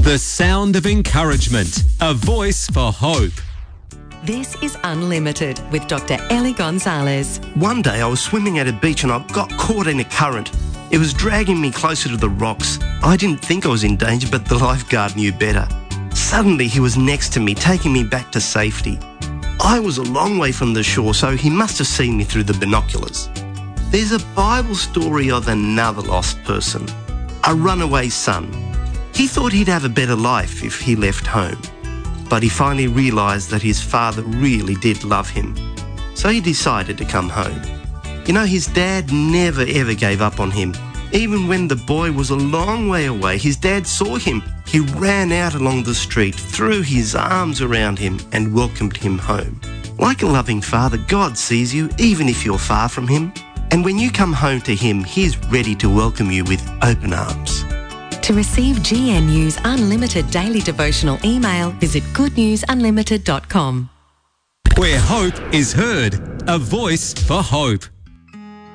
The sound of encouragement. A voice for hope. This is Unlimited with Dr. Ellie Gonzalez. One day I was swimming at a beach and I got caught in a current. It was dragging me closer to the rocks. I didn't think I was in danger, but the lifeguard knew better. Suddenly he was next to me, taking me back to safety. I was a long way from the shore, so he must have seen me through the binoculars. There's a Bible story of another lost person, a runaway son. He thought he'd have a better life if he left home, but he finally realised that his father really did love him, so he decided to come home. You know, his dad never ever gave up on him. Even when the boy was a long way away, his dad saw him. He ran out along the street, threw his arms around him and welcomed him home. Like a loving father, God sees you even if you're far from him. And when you come home to him, he's ready to welcome you with open arms. To receive GNU's Unlimited Daily Devotional email, visit goodnewsunlimited.com. Where hope is heard. A voice for hope.